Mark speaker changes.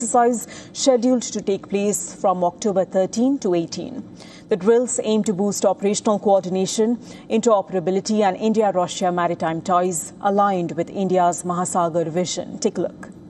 Speaker 1: exercise scheduled to take place from October 13 to 18. The drills aim to boost operational coordination, interoperability and India-Russia maritime ties aligned with India's Mahasagar vision. Take a look.